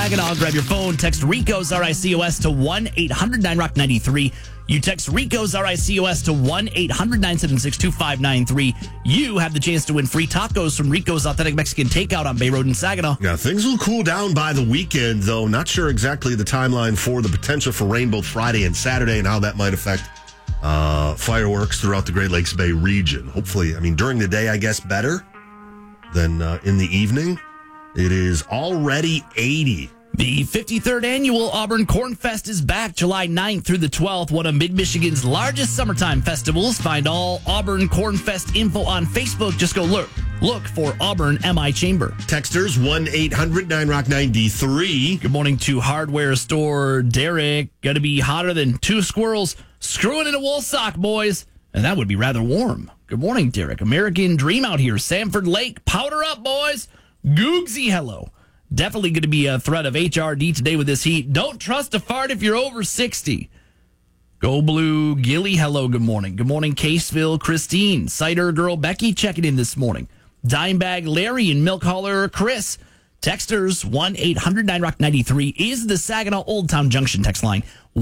Saginaw. Grab your phone. Text RICO's RICOS to 1-800-9ROCK-93. You text RICO's RICOS to 1-800-976-2593. You have the chance to win free tacos from Rico's Authentic Mexican Takeout on Bay Road in Saginaw. Now, things will cool down by the weekend, though. Not sure exactly the timeline for the potential for rain both Friday and Saturday and how that might affect fireworks throughout the Great Lakes Bay region. Hopefully, during the day, I guess, better than in the evening. It is already 80. The 53rd annual Auburn Corn Fest is back July 9th through the 12th, one of Mid-Michigan's largest summertime festivals. Find all Auburn Corn Fest info on Facebook. Just go look for Auburn MI Chamber. Texters 1-800-9ROCK-93. Good morning to hardware store Derek. Gonna be hotter than two squirrels screwing in a wool sock, boys. And that would be rather warm. Good morning, Derek. American Dream out here. Sanford Lake. Powder up, boys. Googsy, hello. Definitely going to be a threat of HRD today with this heat. Don't trust a fart if you're over 60. Go Blue Gilly, hello, good morning. Good morning, Caseville, Christine. Cider Girl Becky checking in this morning. Dimebag Larry and Milk Hauler Chris. Texters 1-800-9ROCK-93 is the Saginaw Old Town Junction text line.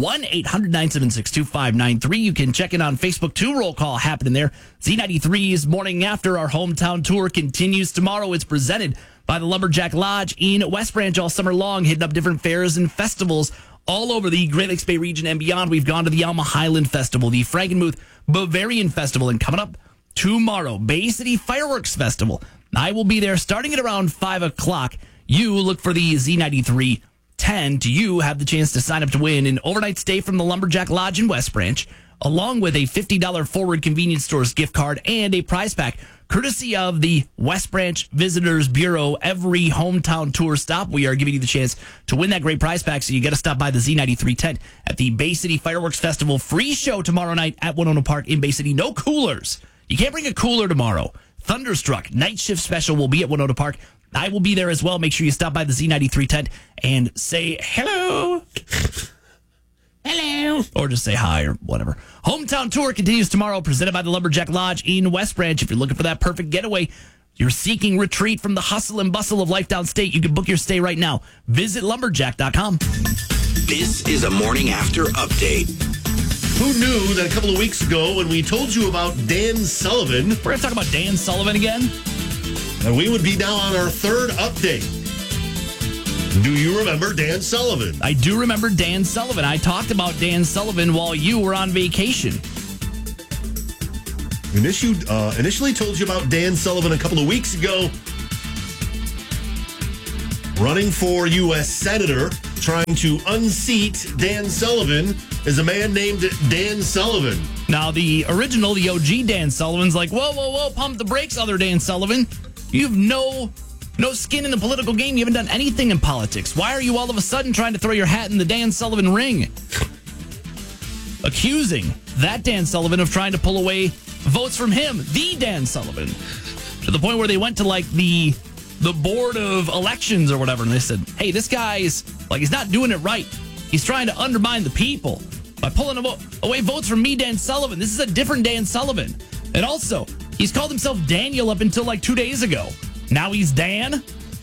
1-800-976-2593. You can check in on Facebook too. Roll call happening there. Z93's Morning After. Our hometown tour continues tomorrow. It's presented by the Lumberjack Lodge in West Branch all summer long, hitting up different fairs and festivals all over the Great Lakes Bay region and beyond. We've gone to the Alma Highland Festival, the Frankenmuth Bavarian Festival, and coming up tomorrow, Bay City Fireworks Festival. I will be there starting at around 5 o'clock. You look for the Z93 10. You have the chance to sign up to win an overnight stay from the Lumberjack Lodge in West Branch, along with a $50 Forward Convenience Stores gift card and a prize pack, courtesy of the West Branch Visitors Bureau. Every hometown tour stop, we are giving you the chance to win that great prize pack, so you got to stop by the Z93 tent at the Bay City Fireworks Festival. Free show tomorrow night at Winona Park in Bay City. No coolers. You can't bring a cooler tomorrow. Thunderstruck Night Shift Special will be at Winona Park. I will be there as well. Make sure you stop by the Z93 tent and say hello. Hello. Or just say hi or whatever. Hometown tour continues tomorrow, presented by the Lumberjack Lodge in West Branch. If you're looking for that perfect getaway, you're seeking retreat from the hustle and bustle of life downstate, you can book your stay right now. Visit lumberjack.com. This is a Morning After update. Who knew that a couple of weeks ago when we told you about Dan Sullivan, We're going to talk about Dan Sullivan again. that we would be now on our third update. Do you remember Dan Sullivan? I do remember Dan Sullivan. I talked about Dan Sullivan while you were on vacation. Initially told you about Dan Sullivan a couple of weeks ago. Running for U.S. Senator, trying to unseat Dan Sullivan, is a man named Dan Sullivan. Now, the original, the OG Dan Sullivan's like, whoa, pump the brakes, other Dan Sullivan. You have no skin in the political game. You haven't done anything in politics. Why are you all of a sudden trying to throw your hat in the Dan Sullivan ring? Accusing that Dan Sullivan of trying to pull away votes from him, the Dan Sullivan, to the point where they went to like the board of elections or whatever, and they said, hey, this guy's like, he's not doing it right. He's trying to undermine the people by pulling away votes from me, Dan Sullivan. This is a different Dan Sullivan. And also, he's called himself Daniel up until like 2 days ago. Now he's Dan.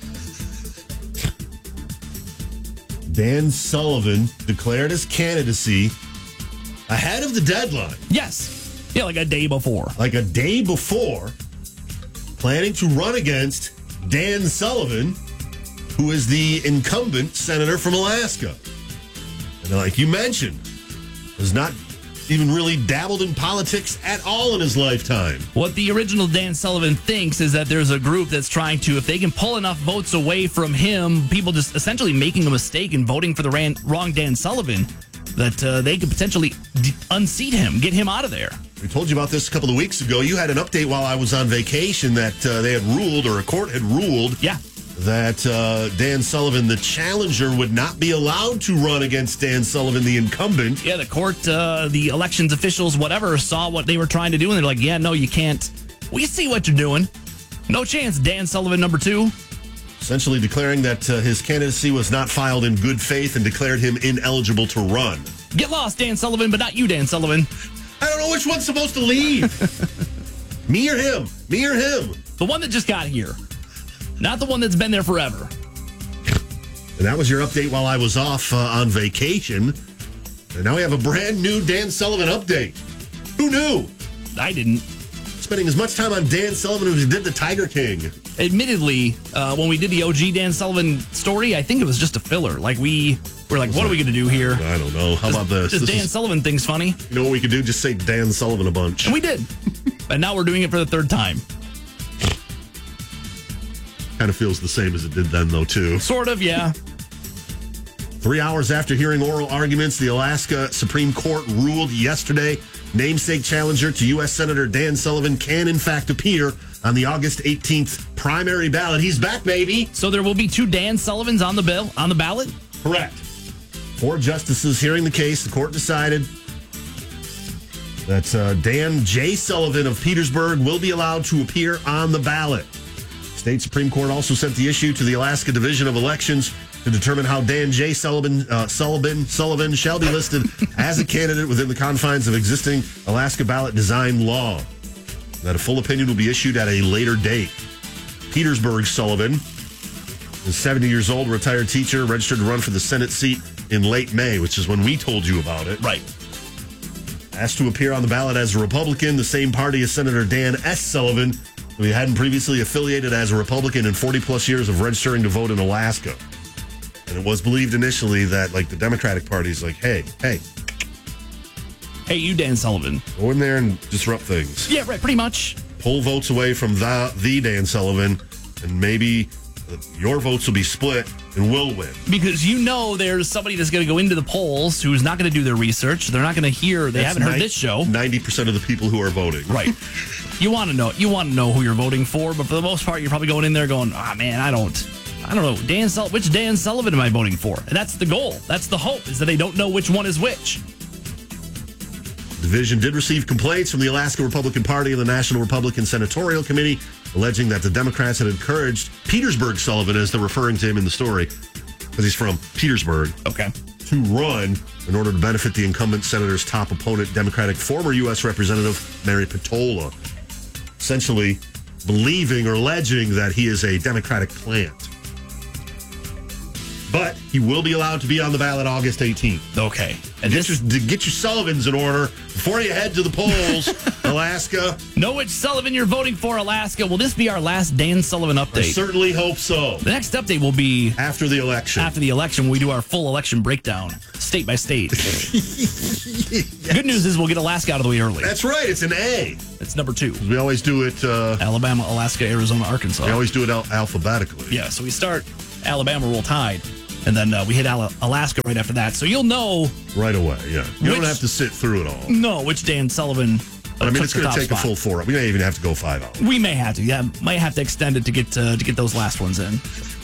Dan Sullivan declared his candidacy ahead of the deadline. Yes. Yeah, like a day before. Like a day before, planning to run against Dan Sullivan, who is the incumbent senator from Alaska. And like you mentioned, has not even really dabbled in politics at all in his lifetime. What the original Dan Sullivan thinks is that there's a group that's trying to, if they can pull enough votes away from him, people just essentially making a mistake and voting for the wrong Dan Sullivan, that they could potentially unseat him, get him out of there. We told you about this a couple of weeks ago. You had an update while I was on vacation that they had ruled, or a court had ruled, that Dan Sullivan, the challenger, would not be allowed to run against Dan Sullivan, the incumbent. Yeah, the court, the elections officials, whatever, saw what they were trying to do, and they're like, yeah, no, you can't. We see what you're doing. No chance, Dan Sullivan, number 2. Essentially declaring that his candidacy was not filed in good faith and declared him ineligible to run. Get lost, Dan Sullivan, but not you, Dan Sullivan. I don't know which one's supposed to leave. Me or him? Me or him? The one that just got here. Not the one that's been there forever. And that was your update while I was off on vacation. And now we have a brand new Dan Sullivan update. Who knew? I didn't. Spending as much time on Dan Sullivan as we did the Tiger King. Admittedly, when we did the OG Dan Sullivan story, I think it was just a filler. Like, we were like, what are we going to do here? I don't know. How about this? This Dan Sullivan thing's funny. You know what we could do? Just say Dan Sullivan a bunch. And we did. And now we're doing it for the third time. Kind of feels the same as it did then, though, too. Sort of, yeah. 3 hours after hearing oral arguments, the Alaska Supreme Court ruled yesterday namesake challenger to U.S. Senator Dan Sullivan can, in fact, appear on the August 18th primary ballot. He's back, baby. So there will be 2 Dan Sullivans on the ballot? Correct. 4 justices hearing the case. The court decided that Dan J. Sullivan of Petersburg will be allowed to appear on the ballot. State Supreme Court also sent the issue to the Alaska Division of Elections to determine how Dan J. Sullivan shall be listed as a candidate within the confines of existing Alaska ballot design law. That a full opinion will be issued at a later date. Petersburg Sullivan is 70 years old, retired teacher, registered to run for the Senate seat in late May, which is when we told you about it. Right. Asked to appear on the ballot as a Republican, the same party as Senator Dan S. Sullivan, who he hadn't previously affiliated as a Republican in 40-plus years of registering to vote in Alaska. And it was believed initially that, like, the Democratic Party is like, hey, you, Dan Sullivan. go in there and disrupt things. Yeah, right, pretty much. Pull votes away from the Dan Sullivan, and maybe your votes will be split and we'll win. Because you know there's somebody that's going to go into the polls who's not going to do their research. They're not going to hear. They haven't heard this show. 90% of the people who are voting. Right. You want to know. You want to know who you're voting for, but for the most part, you're probably going in there going, man, I don't know. Which Dan Sullivan am I voting for? And that's the goal. That's the hope, is that they don't know which one is which. The division did receive complaints from the Alaska Republican Party and the National Republican Senatorial Committee, alleging that the Democrats had encouraged Petersburg Sullivan, as they're referring to him in the story, because he's from Petersburg, to run in order to benefit the incumbent senator's top opponent, Democratic former U.S. Representative Mary Petola, essentially believing or alleging that he is a Democratic plant. But he will be allowed to be on the ballot August 18th. Okay. And get your Sullivans in order before you head to the polls, Alaska. Know which Sullivan you're voting for, Alaska. Will this be our last Dan Sullivan update? I certainly hope so. The next update will be after the election. After the election, when we do our full election breakdown, state by state. Yes. Good news is we'll get Alaska out of the way early. That's right. It's an A. It's number 2. We always do it. Alabama, Alaska, Arizona, Arkansas. We always do it alphabetically. Yeah, so we start Alabama, roll Tide. And then we hit Alaska right after that. So you'll know right away, yeah. You don't have to sit through it all. No, which Dan Sullivan it's going to take a full 4 hours. We may even have to go 5 hours. We may have to, yeah. Might have to extend it to get those last ones in.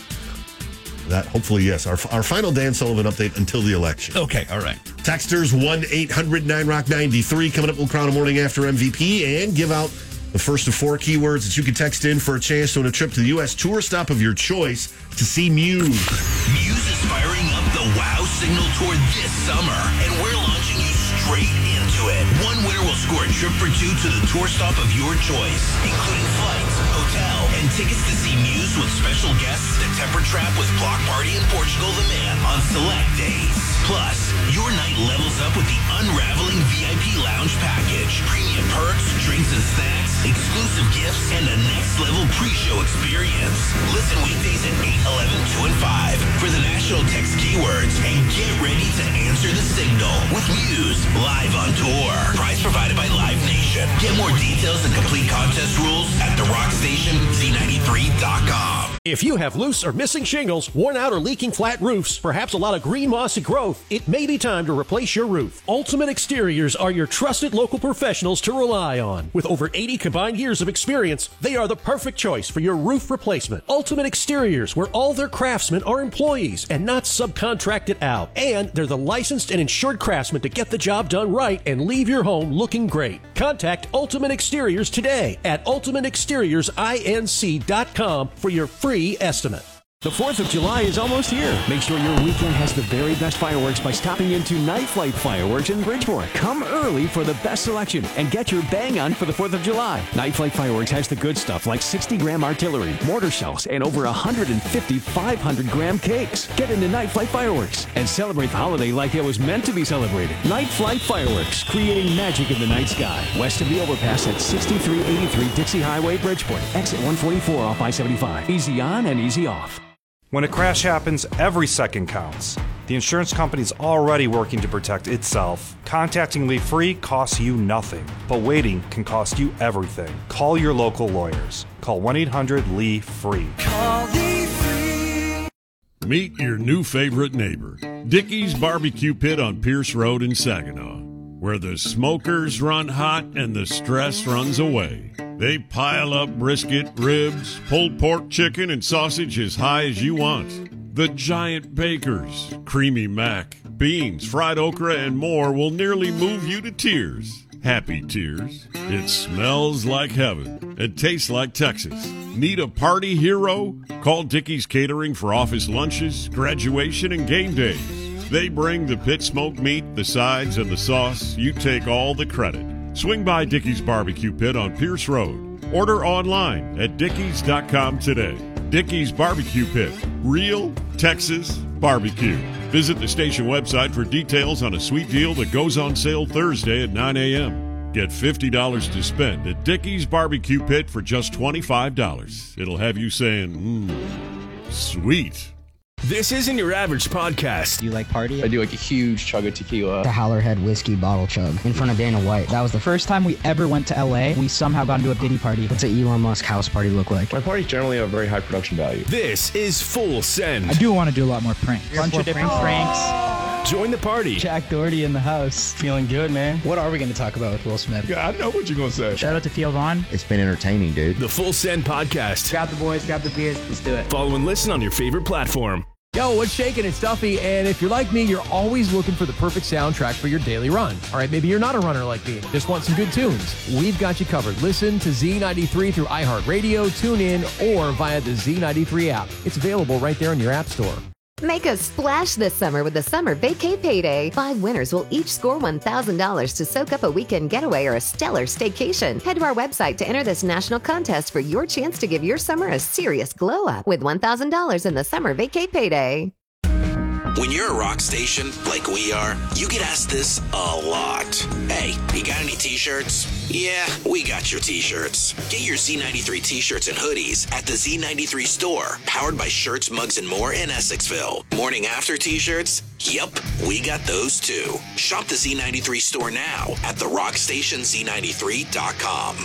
That, hopefully, yes. Our final Dan Sullivan update until the election. Okay, all right. Texters 1-800-9ROCK-93. Coming up, we'll crown a morning after MVP and give out the first of 4 keywords that you can text in for a chance to win a trip to the U.S. tour stop of your choice to see Muse. Muse is firing up the Wow Signal Tour this summer, and we're launching you straight into it. One winner will score a trip for 2 to the tour stop of your choice, including flights, hotel, and tickets to see Muse with special guests, The Temper Trap with Block Party in Portugal the Man on select days. Plus, your night levels up with the Unraveling VIP Lounge Package. Premium perks, drinks and snacks, exclusive gifts, and a next-level pre-show experience. Listen weekdays at 8, 11, 2, and 5 for the national text keywords and get ready to answer the signal with Muse live on tour. Prize provided by Live Nation. Get more details and complete contest rules at therockstationz93.com. If you have loose or missing shingles, worn out or leaking flat roofs, perhaps a lot of green mossy growth, it may be time to replace your roof. Ultimate Exteriors are your trusted local professionals to rely on. With over 80 combined years of experience, they are the perfect choice for your roof replacement. Ultimate Exteriors, where all their craftsmen are employees and not subcontracted out. And they're the licensed and insured craftsmen to get the job done right and leave your home looking great. Contact Ultimate Exteriors today at ultimateexteriorsINC.com for your free estimate. The 4th of July is almost here. Make sure your weekend has the very best fireworks by stopping into Night Flight Fireworks in Bridgeport. Come early for the best selection and get your bang on for the 4th of July. Night Flight Fireworks has the good stuff like 60-gram artillery, mortar shells, and over 150 500-gram cakes. Get into Night Flight Fireworks and celebrate the holiday like it was meant to be celebrated. Night Flight Fireworks, creating magic in the night sky. West of the overpass at 6383 Dixie Highway, Bridgeport. Exit 144 off I-75. Easy on and easy off. When a crash happens, every second counts. The insurance company's already working to protect itself. Contacting Lee Free costs you nothing, but waiting can cost you everything. Call your local lawyers. Call 1-800-LEE-FREE. Call Lee Free. Meet your new favorite neighbor, Dickey's Barbecue Pit on Pierce Road in Saginaw, where the smokers run hot and the stress runs away. They pile up brisket, ribs, pulled pork, chicken, and sausage as high as you want. The giant bakers, creamy mac, beans, fried okra, and more will nearly move you to tears. Happy tears. It smells like heaven. It tastes like Texas. Need a party hero? Call Dickey's Catering for office lunches, graduation, and game days. They bring the pit smoked meat, the sides, and the sauce. You take all the credit. Swing by Dickey's Barbecue Pit on Pierce Road. Order online at dickeys.com today. Dickey's Barbecue Pit. Real Texas barbecue. Visit the station website for details on a sweet deal that goes on sale Thursday at 9 a.m. Get $50 to spend at Dickey's Barbecue Pit for just $25. It'll have you saying, sweet. This isn't your average podcast. Do you like party? I do like a huge chug of tequila. The Howlerhead whiskey bottle chug in front of Dana White. That was the first time we ever went to LA. We somehow got into a Diddy party. What's an Elon Musk house party look like? My parties generally have a very high production value. This is Full Send. I do want to do a lot more pranks. Bunch of different pranks. Join the party. Jack Doherty in the house. Feeling good, man. What are we going to talk about with Will Smith? Yeah, I know what you're going to say. Shout out to Theo Vaughn. It's been entertaining, dude. The Full Send podcast. Grab the boys, grab the beers. Let's do it. Follow and listen on your favorite platform. Yo, what's shaking? It's Duffy, and if you're like me, you're always looking for the perfect soundtrack for your daily run. All right, maybe you're not a runner like me, just want some good tunes. We've got you covered. Listen to Z93 through iHeartRadio, TuneIn, or via the Z93 app. It's available right there in your app store. Make a splash this summer with the Summer Vacay Payday. 5 winners will each score $1,000 to soak up a weekend getaway or a stellar staycation. Head to our website to enter this national contest for your chance to give your summer a serious glow up with $1,000 in the Summer Vacay Payday. When you're a rock station like we are, you get asked this a lot. Hey, you got any t-shirts? Yeah, we got your t-shirts. Get your Z93 t-shirts and hoodies at the Z93 store, powered by Shirts, Mugs, and More in Essexville. Morning after t-shirts? Yep, we got those too. Shop the Z93 store now at therockstationz93.com.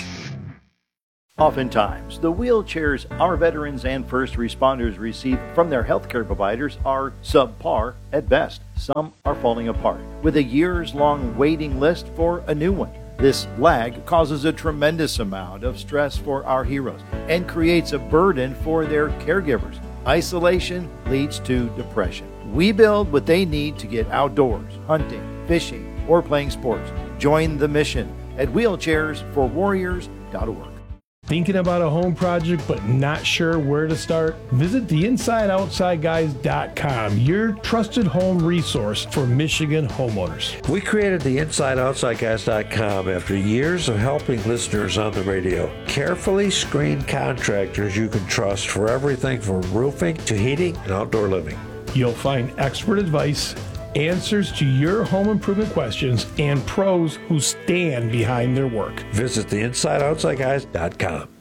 Oftentimes, the wheelchairs our veterans and first responders receive from their healthcare providers are subpar at best. Some are falling apart, with a years-long waiting list for a new one. This lag causes a tremendous amount of stress for our heroes and creates a burden for their caregivers. Isolation leads to depression. We build what they need to get outdoors, hunting, fishing, or playing sports. Join the mission at wheelchairsforwarriors.org. Thinking about a home project but not sure where to start? Visit theinsideoutsideguys.com, your trusted home resource for Michigan homeowners. We created the InsideOutsideGuys.com after years of helping listeners on the radio. Carefully screened contractors you can trust for everything from roofing to heating and outdoor living. You'll find expert advice, answers to your home improvement questions, and pros who stand behind their work. Visit theinsideoutsideguys.com.